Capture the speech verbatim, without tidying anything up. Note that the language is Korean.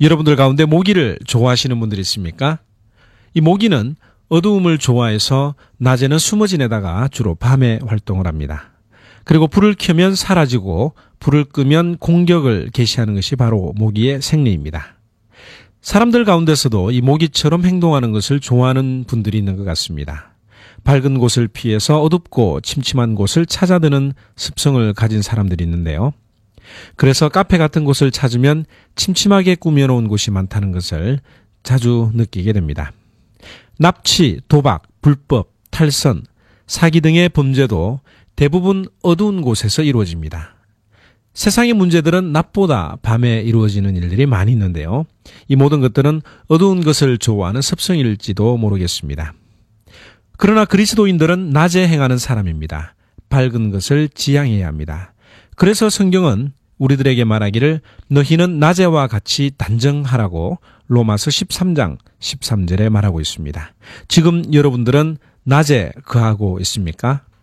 여러분들 가운데 모기를 좋아하시는 분들이 있습니까? 이 모기는 어두움을 좋아해서 낮에는 숨어 지내다가 주로 밤에 활동을 합니다. 그리고 불을 켜면 사라지고 불을 끄면 공격을 개시하는 것이 바로 모기의 생리입니다. 사람들 가운데서도 이 모기처럼 행동하는 것을 좋아하는 분들이 있는 것 같습니다. 밝은 곳을 피해서 어둡고 침침한 곳을 찾아드는 습성을 가진 사람들이 있는데요. 그래서 카페 같은 곳을 찾으면 침침하게 꾸며놓은 곳이 많다는 것을 자주 느끼게 됩니다. 납치, 도박, 불법, 탈선, 사기 등의 범죄도 대부분 어두운 곳에서 이루어집니다. 세상의 문제들은 낮보다 밤에 이루어지는 일들이 많이 있는데요. 이 모든 것들은 어두운 것을 좋아하는 습성일지도 모르겠습니다. 그러나 그리스도인들은 낮에 행하는 사람입니다. 밝은 것을 지향해야 합니다. 그래서 성경은 우리들에게 말하기를 너희는 낮에와 같이 단정하라고 로마서 십삼 장 십삼 절에 말하고 있습니다. 지금 여러분들은 낮에 거하고 있습니까?